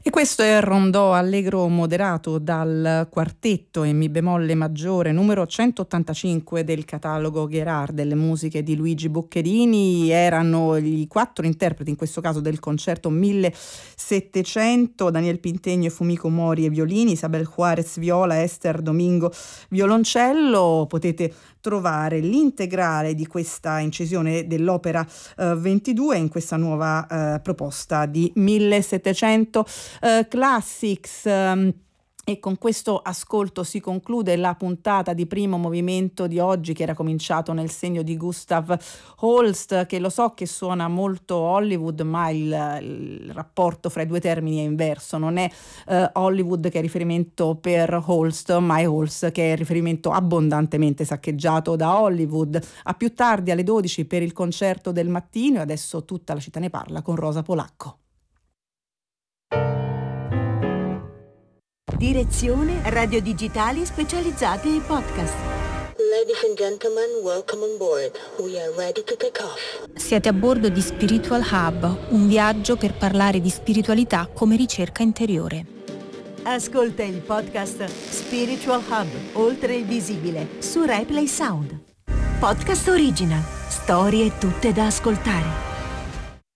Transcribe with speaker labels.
Speaker 1: E questo è il rondò allegro moderato dal quartetto in mi bemolle maggiore numero 185 del catalogo Gherard delle musiche di Luigi Boccherini. Erano i 4 interpreti, in questo caso del concerto 1700, Daniel Pintegno e Fumiko Mori e violini, Isabel Juarez viola, Esther Domingo violoncello. Potete trovare l'integrale di questa incisione dell'opera 22 in questa nuova proposta di 1700 Classics. E con questo ascolto si conclude la puntata di primo movimento di oggi, che era cominciato nel segno di Gustav Holst, che lo so che suona molto Hollywood, ma il rapporto fra i due termini è inverso. Non è Hollywood che è riferimento per Holst, ma è Holst che è riferimento abbondantemente saccheggiato da Hollywood. A più tardi alle 12 per il concerto del mattino, e adesso tutta la città ne parla con Rosa Polacco.
Speaker 2: Direzione radio digitali specializzate e podcast.
Speaker 3: Ladies and gentlemen, welcome on board. We are ready to take off.
Speaker 4: Siete a bordo di Spiritual Hub, un viaggio per parlare di spiritualità come ricerca interiore.
Speaker 2: Ascolta il podcast Spiritual Hub, oltre il visibile, su Replay Sound. Podcast original, storie tutte da ascoltare.